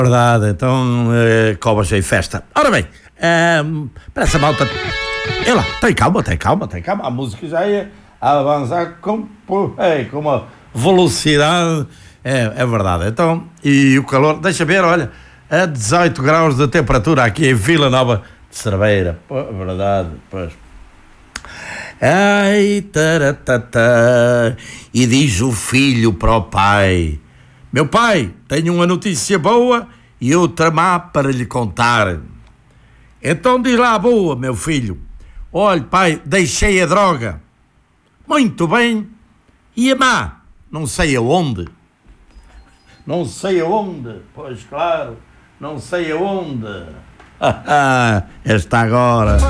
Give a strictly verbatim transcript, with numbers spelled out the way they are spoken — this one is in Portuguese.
Verdade, então uh, cobras aí festa. Ora bem, uh, para essa malta. Olha lá, tem calma, tem calma, tem calma. A música já ia avançar com, ei, com uma velocidade. É, é verdade. Então, e o calor, deixa ver, olha, a dezoito graus de temperatura aqui em Vila Nova de Cerveira. Pô, verdade, pois. Ai, taratata. E diz o filho para o pai: meu pai, tenho uma notícia boa e outra má para lhe contar. Então diz lá a boa, meu filho. Olha, pai, deixei a droga. Muito bem. E a má? Não sei aonde. Não sei aonde. Pois claro, não sei aonde. Esta agora.